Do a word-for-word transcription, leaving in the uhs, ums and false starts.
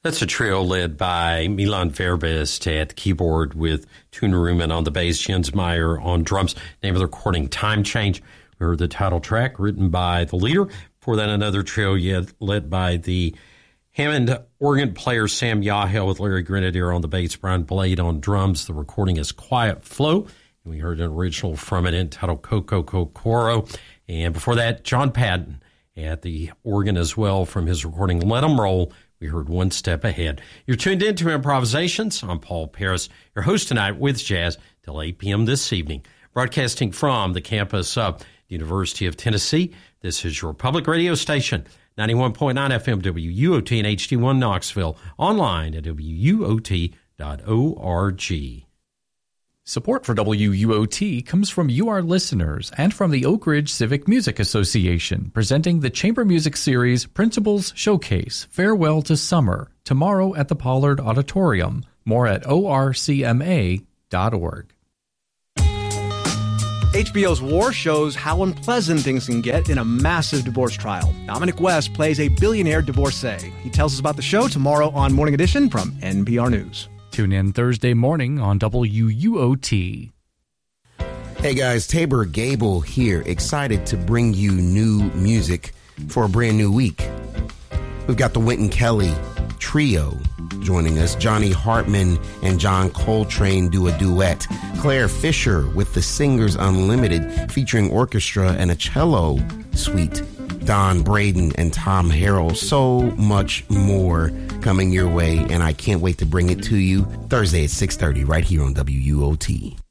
That's a trio led by Milan Verbist at the keyboard with Tuna Ruman on the bass, Jens Meyer on drums. Name of the recording, Time Change. We heard the title track written by the leader. Before that, another trio yet led by the Hammond organ player Sam Yahel with Larry Grenadier on the bass, Brian Blade on drums. The recording is Quiet Flow. And we heard an original from it entitled Coco Coro. And before that, John Patton at the organ as well from his recording Let 'Em Roll. We heard One Step Ahead. You're tuned in to Improvisations. I'm Paul Paris, your host tonight with Jazz till eight p.m. this evening. Broadcasting from the campus of the University of Tennessee, this is your public radio station, ninety-one point nine F M W U O T and H D one Knoxville, online at W U O T dot org. Support for W U O T comes from you, our listeners, and from the Oak Ridge Civic Music Association, presenting the Chamber Music Series Principals Showcase, Farewell to Summer, tomorrow at the Pollard Auditorium. More at O R C M A dot org. H B O's War shows how unpleasant things can get in a massive divorce trial. Dominic West plays a billionaire divorcee. He tells us about the show tomorrow on Morning Edition from N P R News. Tune in Thursday morning on W U O T. Hey guys, Tabor Gable here, excited to bring you new music for a brand new week. We've got the Wynton Kelly Trio joining us. Johnny Hartman and John Coltrane do a duet. Claire Fisher with the Singers Unlimited featuring orchestra and a cello suite. Don Braden and Tom Harrell. So much more coming your way, and I can't wait to bring it to you Thursday at six thirty right here on W U O T.